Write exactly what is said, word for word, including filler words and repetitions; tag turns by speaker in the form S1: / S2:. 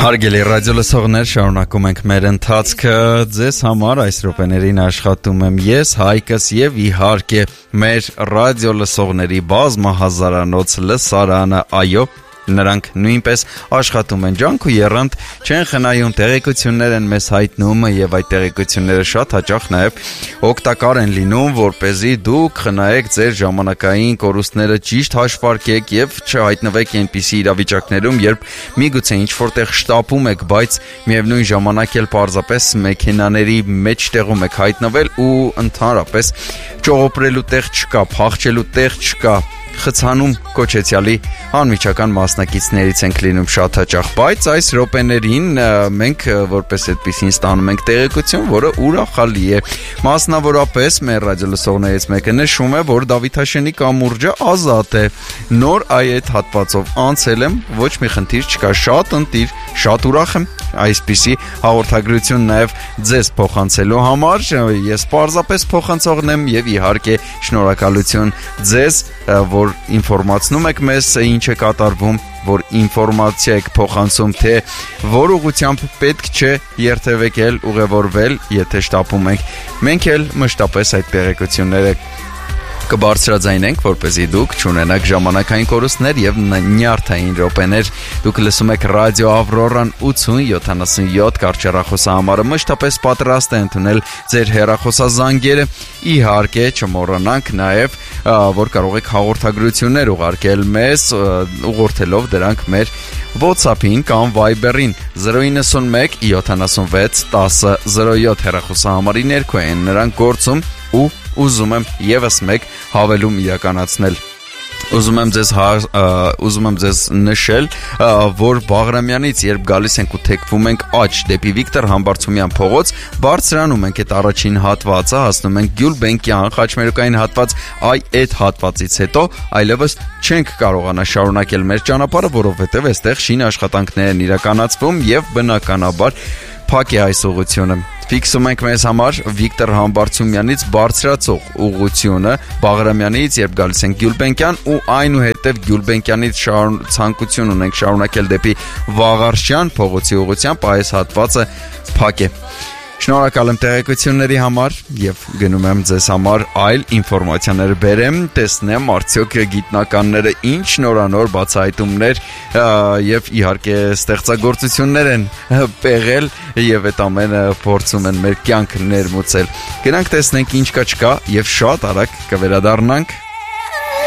S1: Հարգելի ռադիոլսողներ, շարունակում ենք մեր ընթացքը, ձեզ համար այս րոպեներին աշխատում եմ ես, Հայկս եւ իհարկե մեր ռադիոլսողների բազմահազարանոց լսարանը, այո, նրանք նույնպես աշխատում են ջանք ու եռանդ, չեն խնայում, տեղեկություններ են մեզ հայտնում եւ այդ տեղեկությունները շատ հաճախ նաեւ օգտակար են լինում, որպեսզի դուք խնայեք ձեր ժամանակային կորուստները ճիշտ հաշվարկեք եւ չհայտնվեք այնպիսի իրավիճակներում, երբ միգուցե ինչ-որտեղ շտապում եք, բայց միևնույն ժամանակ էլ պարզապես մեքենաների մեջտեղում եք հայտնվել ու ընդհանրապես ճողոպրելու տեղ չկա, փախչելու տեղ չկա, խցանում կոչեցյալի անմիջական մասնակիցներից ենք լինում շատ հաճախ, բայց այս րոպեներին մենք որպես այդպեսին ստանում ենք տեղեկություն, որը ուրախալի է։ Մասնավորապես մեր ռադիոլսողներից մեկը նշում է, որ Դավիթաշենի կամուրջը ազատ է։ Նոր այդ հատվածով անցել եմ, ոչ մի խնդիր չկա, շատ ընտիր, շատ ուրախ եմ այսպիսի հաղորդագրություն նաև ձեզ փոխանցելու համար, ես պարզապես փոխանցողն եմ եւ իհարկե շնորհակալություն ձեզ, որ ինֆորմացնում եք մեզ ինչ է կատարվում, որ ինֆորմացիա եք փոխանցում, թե որ ուղղությամբ պետք չէ երթևեկել, ուղևորվել, եթե շտապում եք, մենք էլ մշտապես այդ տեղեկությունները կբարձրաձայնենք, որպեսզի դուք չունենաք ժամանակային կորուստներ եւ նյարդային րոպեներ։ Դուք լսում եք ռադիո Ավրորան ութուն յոթանասունյոթ կարճեռախոսահամարը, մշտապես պատրաստ է ընդունել ձեր հեռախոսազանգերը։ Իհարկե, չմոռանանք նաեւ, որ կարող եք հաղորդագրություններ ուղարկել մեզ, ուղղորդելով դրանք մեր WhatsApp-ին կամ Viber-ին զրո իննսուն մեկ յոթանասունվեց տասը զրո յոթ հեռախոսահամարի ներքո են նրանք գործում ու ուզում եմ եւս մեկ հավելում իրականացնել։ Ուզում եմ ձեզ ուզում եմ ձեզ նշել, որ Բաղրամյանից երբ գալիս ենք ու թեքվում ենք աջ դեպի Վիկտոր Համբարձումյան փողոց, բարձրանում ենք այդ առաջին հատվածը, հասնում ենք Գյուլբենկյան խաչմերուկային հատված, այ այդ հատվածից հետո այլևս չենք կարողանա շարունակել մեր ճանապարհը, որովհետև այստեղ շին աշխատանքներ են իրականացվում եւ բնականաբար փակ է այս ուղղությունը։ Ֆիքսում ենք մեզ համար Վիկտոր Համբարձումյանից բարձրացող ուղղությունը Բաղրամյանից, երբ գալիս ենք Գյուլբենկյան ու այնուհետև Գյուլբենկյանից ցանկություն ունենք շարունակել դեպի Վաղարշյան փողոցի ուղղությամբ, այս հատվածը փակ է։ Շնորհակալ եմ տեղեկությունների համար եւ գնում եմ ձեզ համար այլ ինֆորմացիաներ բերեմ, տեսնեմ արդյոք գիտնականները ինչ նորանոր բացահայտումներ եւ իհարկե ստեղծագործություններ են պեղել եւ այդ ամենը փորձում են մեր կյանք ներմուծել։ Գնանք տեսնենք ինչ կա չկա եւ շատ արագ կվերադառնանք